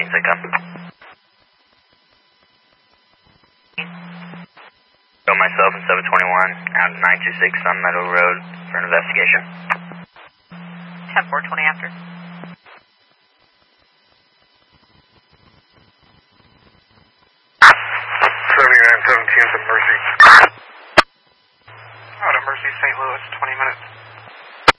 Sicko. Go myself and 721 out 926 Sun Meadow Road for an investigation. 10-4, 20 after. 7917 to Mercy. Out of Mercy, St. Louis, 20 minutes.